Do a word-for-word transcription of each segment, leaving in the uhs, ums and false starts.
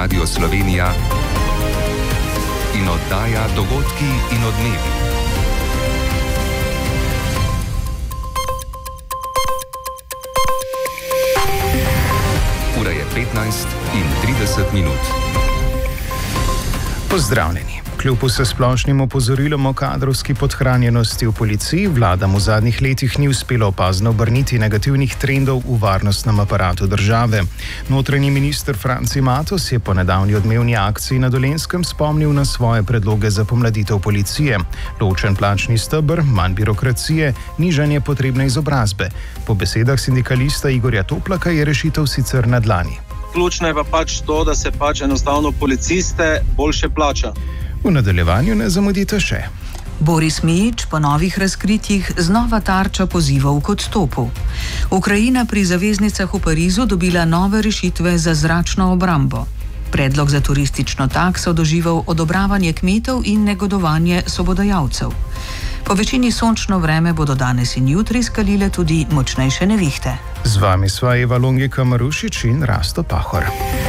Radio Slovenija in oddaja Dogodki in odmevi. Ura je petnajst in trideset minut. Pozdravljeni. Kljub vsesplošnim opozorilom o kadrovski podhranjenosti v policiji, vladam v zadnjih letih ni uspelo opazno obrniti negativnih trendov v varnostnem aparatu države. Notranji minister Franci Matos je po nedavni odmevni akciji na Dolenjskem spomnil na svoje predloge za pomladitev policije. Ločen plačni steber, manj birokracije, nižanje potrebne izobrazbe. Po besedah sindikalista Igorja Toplaka je rešitev sicer na dlani. Ključno je pa pač to, da se pač enostavno policiste boljše plača. V nadaljevanju ne zamudite še. Boris Mijić po novih razkritjih znova tarča pozivov k odstopu. Ukrajina pri zaveznicah v Parizu dobila nove rešitve za zračno obrambo. Predlog za turistično takso doživel odobravanje kmetov in negodovanje sobodajalcev. Po večini sončno vreme bodo danes in jutri skalile tudi močnejše nevihte. Z vami sva Eva Longika Marušič in Rasto Pahor.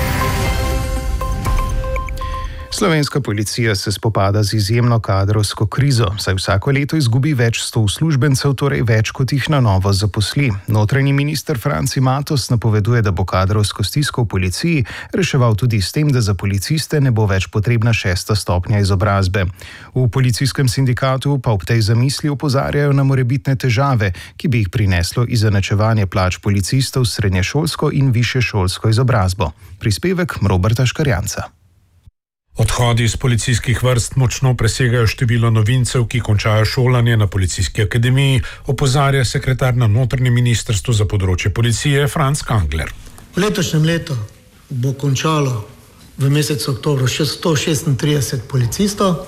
Slovenska policija se spopada z izjemno kadrovsko krizo, saj vsako leto izgubi več sto uslužbencev, torej več kot jih na novo zaposli. Notranji minister Franci Matos napoveduje, da bo kadrovsko stisko v policiji reševal tudi s tem, da za policiste ne bo več potrebna šesta stopnja izobrazbe. V policijskem sindikatu pa ob tej zamisli opozarjajo na morebitne težave, ki bi jih prineslo izenačevanje plač policistov s srednješolsko in višješolsko izobrazbo. Prispevek Roberta Škarjanca. Odhodi iz policijskih vrst močno presegajo število novincev, ki končajo šolanje na Policijski akademiji, opozarja sekretar na notranjem ministrstvu za področje policije Franc Kangler. V letošnjem letu bo končalo v mesecu oktobru še sto šestintrideset policistov,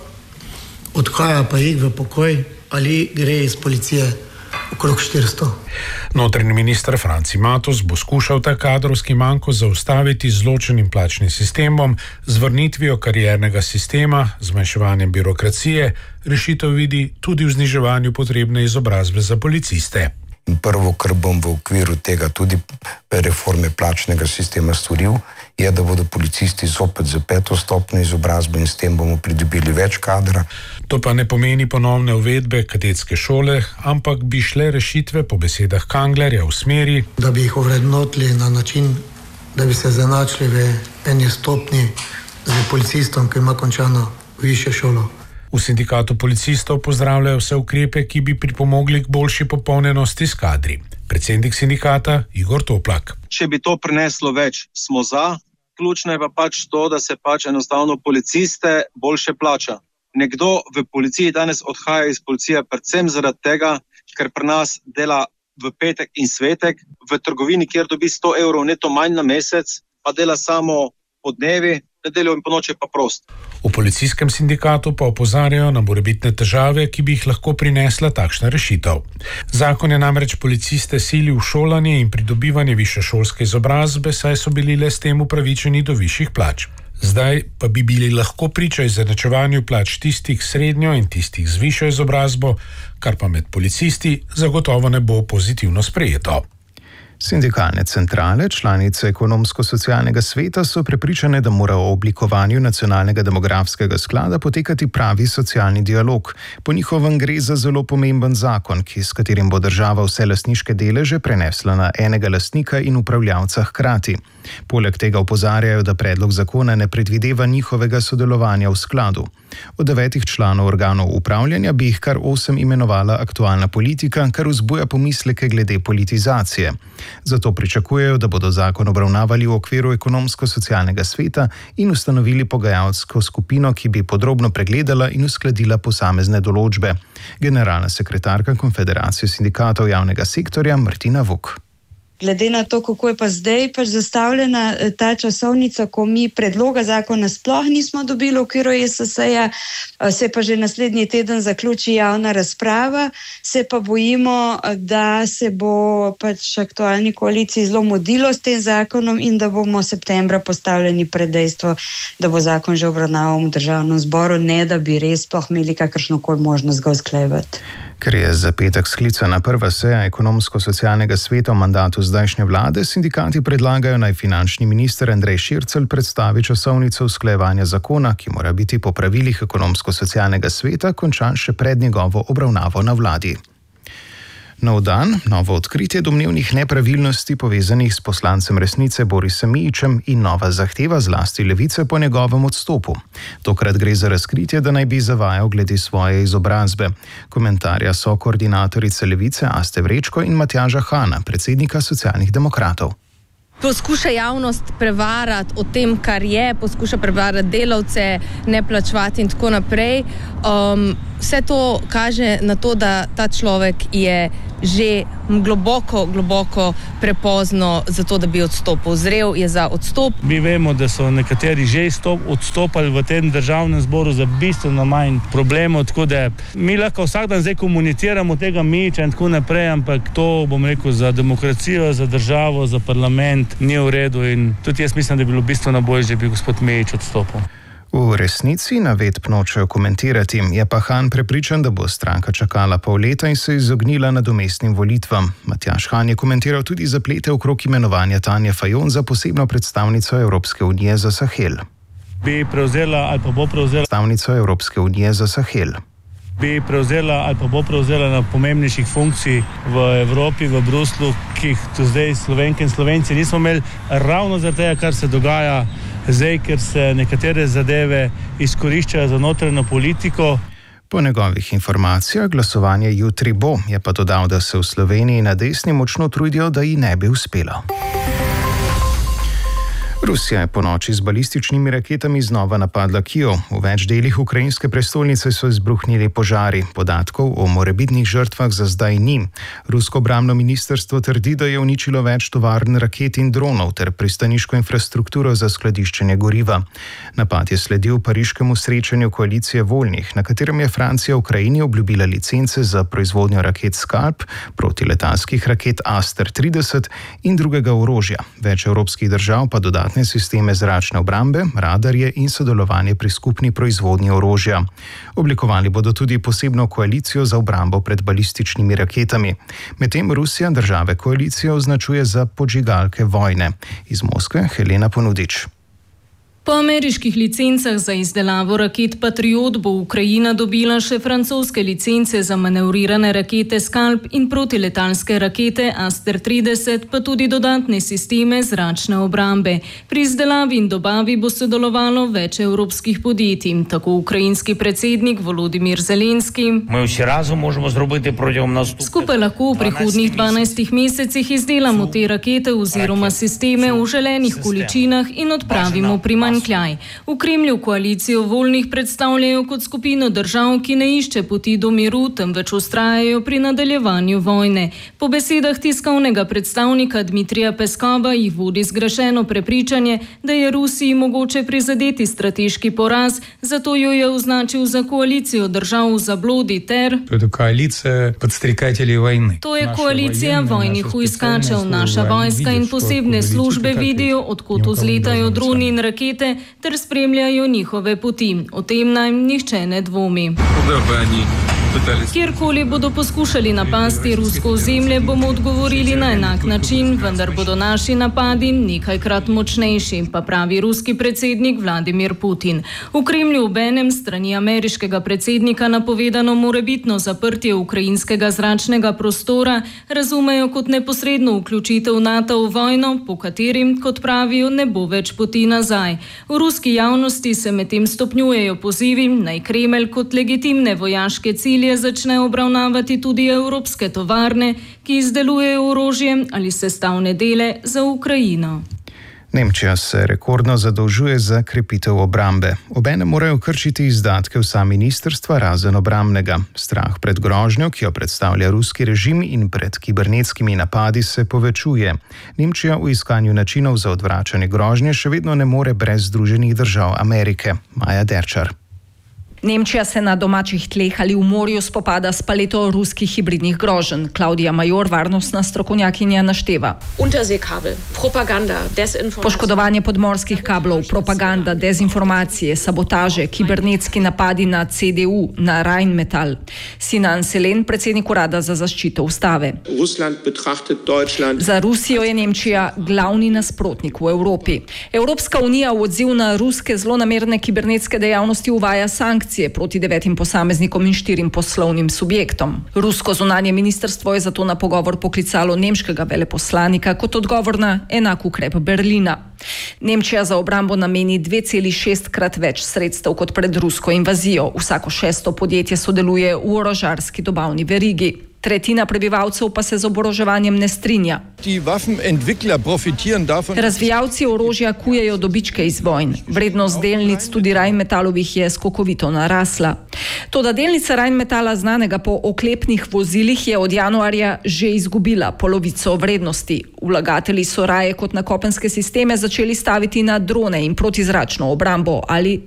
odhaja pa jih v pokoj ali gre iz policije okrog štiristo. Notranji minister Franci Matos bo skušal ta kadrovski manko zaustaviti z ločenim plačnim sistemom, z vrnitvijo kariernega sistema, zmanjševanjem birokracije, rešitev vidi tudi v zniževanju potrebne izobrazbe za policiste. Prvo, kar bom v okviru tega tudi reforme plačnega sistema storil, je, da bodo policisti zopet za peto stopnjo izobrazbe in s tem bomo pridobili več kadra. To pa ne pomeni ponovne uvedbe kadetske šole, ampak bi šle rešitve po besedah Kanglerja v smeri, da bi jih ovrednotili na način, da bi se zanačili v eni stopnji z policistom, ki ima končano višjo šolo. V sindikatu policistov pozdravljajo vse ukrepe, ki bi pripomogli k boljši popolnjenosti s kadri. Predsednik sindikata Igor Toplak. Če bi to prineslo več, smo za. Ključno je pa pač to, da se pač enostavno policiste boljše plača. Nekdo v policiji danes odhaja iz policije predvsem zaradi tega, ker pri nas dela v petek in svetek, v trgovini, kjer dobi sto evrov neto manj na mesec, pa dela samo po dnevi, nedeljo in po noči pa prost. V policijskem sindikatu pa opozarjajo na morebitne težave, ki bi jih lahko prinesla takšna rešitev. Zakon je namreč policiste silil v šolanje in pridobivanje višješolske izobrazbe, saj so bili le s tem upravičeni do višjih plač. Zdaj pa bi bili lahko priča izenačevanju plač tistih s srednjo in tistih z višjo izobrazbo, kar pa med policisti zagotovo ne bo pozitivno sprejeto. Sindikalne centrale, članice ekonomsko-socialnega sveta so prepričane, da mora o oblikovanju nacionalnega demografskega sklada potekati pravi socialni dialog. Po njihovem gre za zelo pomemben zakon, ki, s katerim bo država vse lastniške deleže prenesla na enega lastnika in upravljavca hkrati. Poleg tega opozarjajo, da predlog zakona ne predvideva njihovega sodelovanja v skladu. Od devetih članov organov upravljanja bi jih kar osem imenovala aktualna politika, kar vzbuja pomisleke glede politizacije. Zato pričakujejo, da bodo zakon obravnavali v okviru ekonomsko-socialnega sveta in ustanovili pogajalsko skupino, ki bi podrobno pregledala in uskladila posamezne določbe. Generalna sekretarka Konfederacije sindikatov javnega sektorja Martina Vuk. Glede na to, kako je pa zdaj pač zastavljena ta časovnica, ko mi predloga zakona sploh nismo dobili v okviru E S S-ja, se pa že naslednji teden zaključi javna razprava, se pa bojimo, da se bo pač aktualni koaliciji zelo mudilo s tem zakonom in da bomo septembra postavljeni pred dejstvo, da bo zakon že obravnaval v državnem zboru, ne da bi res sploh imeli kakršnokoli možnost ga usklajevati. Ker je za petek sklicana prva seja ekonomsko-socialnega sveta v mandatu zdajšnje vlade sindikati predlagajo, naj finančni minister Andrej Šircelj predstavi časovnico usklajevanja zakona, ki mora biti po pravilih ekonomsko-socialnega sveta končan še pred njegovo obravnavo na vladi. Nov dan, novo odkritje domnevnih nepravilnosti povezanih s poslancem Resnice Borisom Mijićem in nova zahteva zlasti Levice po njegovem odstopu. Tokrat gre za razkritje, da naj bi zavajal glede svoje izobrazbe. Komentarja so koordinatorice Levice Aste Vrečko in Matjaža Hana, predsednika Socialnih demokratov. Poskuša javnost prevarati o tem, kar je, poskuša prevarati delavce, ne plačevati in tako naprej. Um, vse to kaže na to, da ta človek je že globoko, globoko prepozno za to, da bi odstopil. Zrel je za odstop. Mi vemo, da so nekateri že odstopali v tem državnem zboru za bistveno manj problemov, tako da mi lahko vsak dan zdaj komuniciramo tega Mijića in tako naprej, ampak to, bom rekel, za demokracijo, za državo, za parlament ni v redu in tudi jaz mislim, da bi bilo bistveno bolje, če bi gospod Mijić odstopil. V resnici navedb nočejo komentirati, je pa Han prepričan, da bo stranka čakala pol leta in se izognila nadomestnim volitvam. Matjaž Han je komentiral tudi zaplete okrog imenovanja Tanje Fajon za posebno predstavnico Evropske unije za Sahel. Bi prevzela ali pa bo prevzela predstavnico Evropske unije za Sahel. Bi prevzela ali pa bo prevzela na pomembnejših funkcij v Evropi, v Bruslu, ki jih do zdaj Slovenke in Slovenci nismo imeli, ravno zaradi tega, kar se dogaja zdaj, ker se nekatere zadeve izkoriščajo za notranjo politiko. Po njegovih informacijah glasovanje jutri bo, je pa dodal, da se v Sloveniji na desni močno trudijo, da ji ne bi uspelo. Rusija je ponoči z balističnimi raketami znova napadla Kijev. V več delih ukrajinske prestolnice so izbruhnili požari. Podatkov o morebitnih žrtvah za zdaj ni. Rusko obrambno ministrstvo trdi, da je uničilo več tovarn raket in dronov ter pristaniško infrastrukturo za skladiščenje goriva. Napad je sledil pariškemu srečanju koalicije voljnih, na katerem je Francija Ukrajini obljubila licence za proizvodnjo raket Scalp, protiletalskih raket Aster trideset in drugega orožja. Več evropskih držav pa dodatne sisteme zračne obrambe, radarje in sodelovanje pri skupni proizvodnji orožja. Oblikovali bodo tudi posebno koalicijo za obrambo pred balističnimi raketami. Medtem Rusija države koalicijo označuje za podžigalke vojne. Iz Moskve Helena Ponudič. Po ameriških licencah za izdelavo raket Patriot bo Ukrajina dobila še francoske licence za manevrirane rakete Scalp in protiletalske rakete Aster trideset, pa tudi dodatne sisteme zračne obrambe. Pri izdelavi in dobavi bo sodelovalo več evropskih podjetij, tako ukrajinski predsednik Volodimir Zelenski. Skupaj lahko v prihodnjih dvanajstih mesecih izdelamo te rakete oziroma sisteme v želenih količinah in odpravimo primanjkljaj. V Kremlju koalicijo voljnih predstavljajo kot skupino držav, ki ne išče poti do miru, temveč vztrajajo pri nadaljevanju vojne. Po besedah tiskovnega predstavnika Dmitrija Peskova jih vodi zgrešeno prepričanje, da je Rusiji mogoče prizadeti strateški poraz, zato jo je označil za koalicijo držav v zablodi ter To je koalicija vojnih hujskačev. Naša vojska in posebne službe vidijo, odkot vzletajo droni in rakete, ter spremljajo njihove poti. O tem naj nihče ne dvomi. Kjerkoli bodo poskušali napasti rusko ozemlje, bomo odgovorili na enak način, vendar bodo naši napadi nekajkrat močnejši, pa pravi ruski predsednik Vladimir Putin. V Kremlju obenem strani ameriškega predsednika napovedano morebitno zaprtje ukrajinskega zračnega prostora razumejo kot neposredno vključitev NATO v vojno, po katerim, kot pravijo, ne bo več poti nazaj. V ruski javnosti se medtem stopnjujejo pozivi, naj Kremelj kot legitimne vojaške cilje začne obravnavati tudi evropske tovarne, ki izdelujejo orožje ali sestavne dele za Ukrajino. Nemčija se rekordno zadolžuje za krepitev obrambe. Obenem morajo krčiti izdatke vsa ministrstva razen obrambnega. Strah pred grožnjo, ki jo predstavlja ruski režim, in pred kibernetskimi napadi se povečuje. Nemčija v iskanju načinov za odvračanje grožnje še vedno ne more brez Združenih držav Amerike. Maja Derčar. Nemčija se na domačih tleh ali v morju spopada s paleto ruskih hibridnih groženj. Klaudija Major, varnostna strokovnjakinja, našteva. Poškodovanje podmorskih kablov, propaganda, dezinformacije, sabotaže, kibernetski napadi na C D U, na Rheinmetall. Sinan Selen, predsednik urada za zaščito ustave. Za Rusijo je Nemčija glavni nasprotnik v Evropi. Evropska unija v odziv na ruske zlonamerne kibernetske dejavnosti uvaja sankcije proti devetim posameznikom in štirim poslovnim subjektom. Rusko zunanje ministrstvo je zato na pogovor poklicalo nemškega veleposlanika kot odgovor na enak ukrep Berlina. Nemčija za obrambo nameni dve celi šestkrat več sredstev kot pred rusko invazijo. Vsako šesto podjetje sodeluje v orožarski dobavni verigi. Tretjina prebivalcev pa se z oboroževanjem ne strinja. Razvijalci orožja kujejo dobičke iz vojn. Vrednost delnic tudi Rheinmetallovih je skokovito narasla. Toda delnica Rheinmetalla, znanega po oklepnih vozilih, je od januarja že izgubila polovico vrednosti. Vlagatelji so raje kot na kopenske sisteme začeli staviti na drone in protizračno obrambo ali